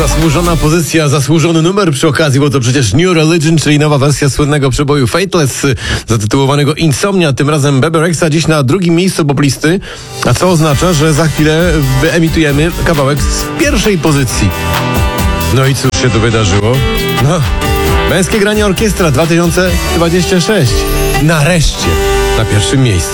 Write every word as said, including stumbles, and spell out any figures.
Zasłużona pozycja, zasłużony numer przy okazji, bo to przecież New Religion, czyli nowa wersja słynnego przeboju Fateless, zatytułowanego Insomnia, tym razem Bebe Rexha dziś na drugim miejscu poplisty, a co oznacza, że za chwilę wyemitujemy kawałek z pierwszej pozycji. No i cóż się tu wydarzyło? No, Męskie Granie Orkiestra dwa tysiące dwudziesty szósty. Nareszcie na pierwszym miejscu.